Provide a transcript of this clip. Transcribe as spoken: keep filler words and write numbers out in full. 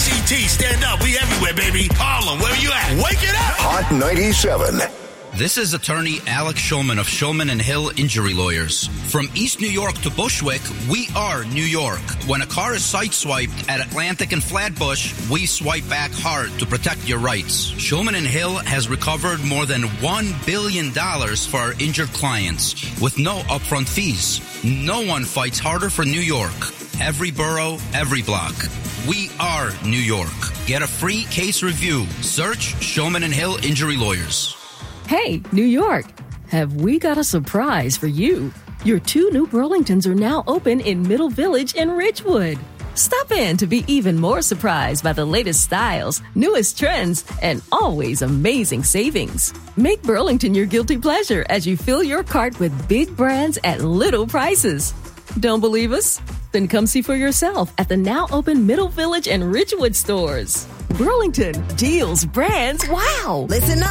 C T, stand up. We everywhere, baby. Harlem, where you at? Wake it up. Hot ninety-seven. This is attorney Alex Shulman of Shulman and Hill Injury Lawyers. From East New York to Bushwick, we are New York. When a car is sideswiped at Atlantic and Flatbush, we swipe back hard to protect your rights. Shulman and Hill has recovered more than one billion dollars for our injured clients with no upfront fees. No one fights harder for New York. Every borough, every block. We are New York. Get a free case review. Search Shulman and Hill Injury Lawyers. Hey, New York, have we got a surprise for you? Your two new Burlingtons are now open in Middle Village and Ridgewood. Stop in to be even more surprised by the latest styles, newest trends, and always amazing savings. Make Burlington your guilty pleasure as you fill your cart with big brands at little prices. Don't believe us? Then come see for yourself at the now open Middle Village and Ridgewood stores. Burlington, deals, brands, wow! Listen up.